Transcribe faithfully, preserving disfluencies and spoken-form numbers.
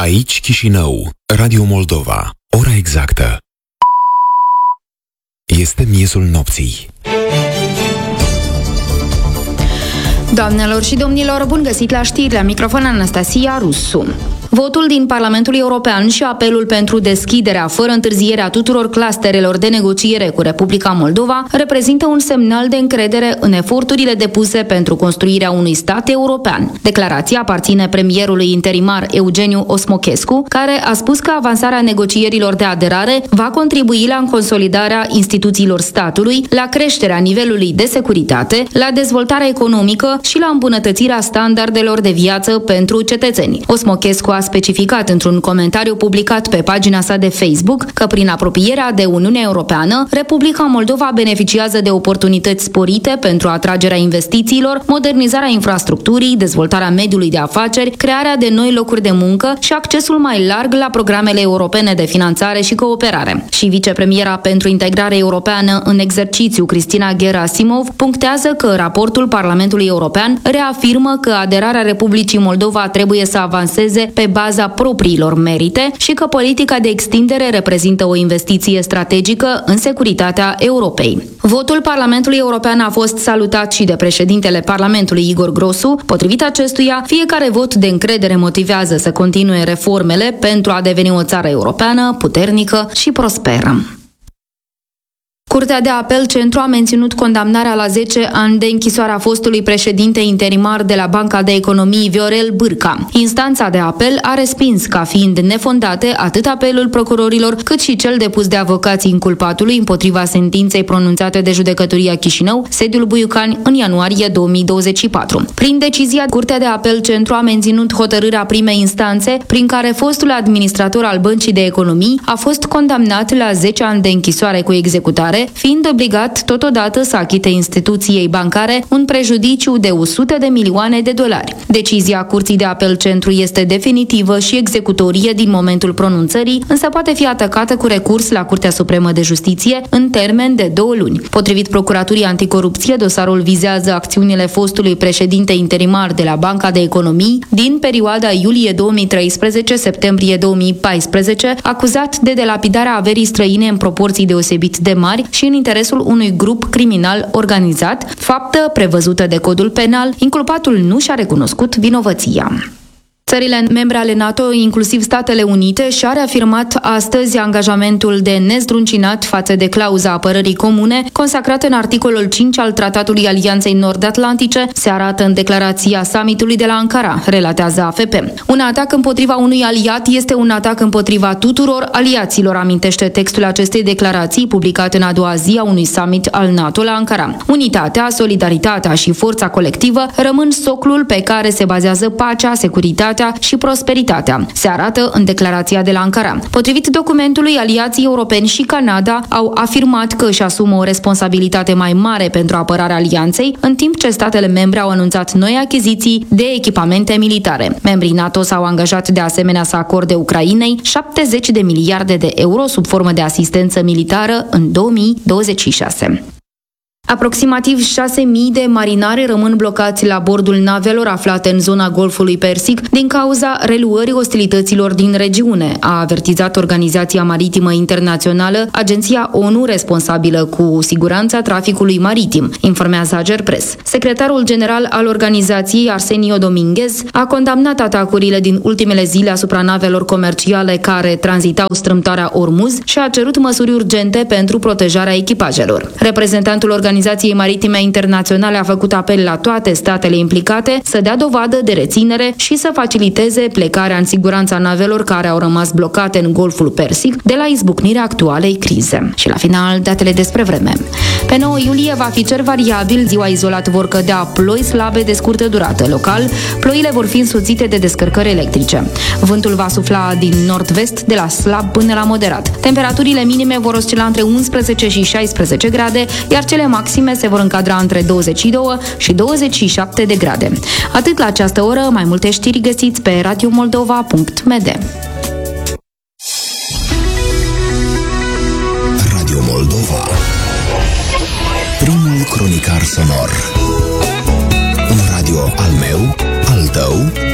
Aici Chișinău, Radio Moldova. Ora exactă este miezul nopții. Doamnelor și domnilor, bun găsit la știri, la microfon Anastasia Rusu. Votul din Parlamentul European și apelul pentru deschiderea fără întârziere a tuturor clusterelor de negociere cu Republica Moldova reprezintă un semnal de încredere în eforturile depuse pentru construirea unui stat european. Declarația aparține premierului interimar Eugeniu Osmochescu, care a spus că avansarea negocierilor de aderare va contribui la consolidarea instituțiilor statului, la creșterea nivelului de securitate, la dezvoltarea economică și la îmbunătățirea standardelor de viață pentru cetățeni. Osmochescu a specificat într-un comentariu publicat pe pagina sa de Facebook că prin apropierea de Uniunea Europeană, Republica Moldova beneficiază de oportunități sporite pentru atragerea investițiilor, modernizarea infrastructurii, dezvoltarea mediului de afaceri, crearea de noi locuri de muncă și accesul mai larg la programele europene de finanțare și cooperare. Și vicepremiera pentru integrare europeană în exercițiu, Cristina Gerasimov, punctează că raportul Parlamentului European reafirmă că aderarea Republicii Moldova trebuie să avanseze pe baza propriilor merite și că politica de extindere reprezintă o investiție strategică în securitatea Europei. Votul Parlamentului European a fost salutat și de președintele Parlamentului Igor Grosu. Potrivit acestuia, fiecare vot de încredere motivează să continue reformele pentru a deveni o țară europeană, puternică și prosperă. Curtea de apel Centru a menținut condamnarea la zece ani de închisoare a fostului președinte interimar de la Banca de Economii Viorel Bârca. Instanța de apel a respins ca fiind nefondate atât apelul procurorilor cât și cel depus de avocații inculpatului împotriva sentinței pronunțate de Judecătoria Chișinău, sediul Buiucani, în ianuarie două mii douăzeci și patru. Prin decizia, Curtea de apel Centru a menținut hotărârea primei instanțe prin care fostul administrator al Băncii de Economii a fost condamnat la zece ani de închisoare cu executare, fiind obligat totodată să achite instituției bancare un prejudiciu de o sută de milioane de dolari. Decizia Curții de apel Centru este definitivă și executorie din momentul pronunțării, însă poate fi atacată cu recurs la Curtea Supremă de Justiție în termen de două luni. Potrivit Procuraturii Anticorupție, dosarul vizează acțiunile fostului președinte interimar de la Banca de Economii din perioada iulie două mii treisprezece-septembrie două mii paisprezece, acuzat de delapidarea averii străine în proporții deosebit de mari și în interesul unui grup criminal organizat, faptă prevăzută de codul penal. Inculpatul nu și-a recunoscut vinovăția. Țările membre ale NATO, inclusiv Statele Unite, și-a reafirmat astăzi angajamentul de nezdruncinat față de clauza apărării comune, consacrată în articolul cinci al Tratatului Alianței Nord-Atlantice, se arată în declarația summitului de la Ankara, relatează A F P. Un atac împotriva unui aliat este un atac împotriva tuturor aliaților, amintește textul acestei declarații, publicat în a doua zi a unui summit al NATO la Ankara. Unitatea, solidaritatea și forța colectivă rămân soclul pe care se bazează pacea, securitatea și prosperitatea, se arată în declarația de la Ankara. Potrivit documentului, aliații europeni și Canada au afirmat că își asumă o responsabilitate mai mare pentru apărarea alianței, în timp ce statele membre au anunțat noi achiziții de echipamente militare. Membrii NATO s-au angajat de asemenea să acorde Ucrainei șaptezeci de miliarde de euro sub formă de asistență militară în două mii douăzeci și șase. Aproximativ șase mii de marinari rămân blocați la bordul navelor aflate în zona Golfului Persic din cauza reluării ostilităților din regiune, a avertizat Organizația Maritimă Internațională, agenția ONU responsabilă cu siguranța traficului maritim, informează Agerpres. Secretarul general al organizației, Arsenio Dominguez, a condamnat atacurile din ultimele zile asupra navelor comerciale care tranzitau strâmtoarea Ormuz și a cerut măsuri urgente pentru protejarea echipajelor. Reprezentantul organizației Organizației Maritime Internaționale a făcut apel la toate statele implicate să dea dovadă de reținere și să faciliteze plecarea în siguranța navelor care au rămas blocate în Golful Persic de la izbucnirea actualei crize. Și la final, datele despre vreme. Pe nouă iulie va fi cer variabil, ziua izolat vor cădea ploi slabe de scurtă durată. Local, ploile vor fi însoțite de descărcări electrice. Vântul va sufla din nord-vest de la slab până la moderat. Temperaturile minime vor oscila între unsprezece și șaisprezece grade, iar cele maxime se vor încadra între douăzeci și doi și douăzeci și șapte de grade. Atât la această oră, mai multe știri găsiți pe radio moldova punct m d. Radio Moldova. Primul cronicar sonor. Un radio al meu, al tău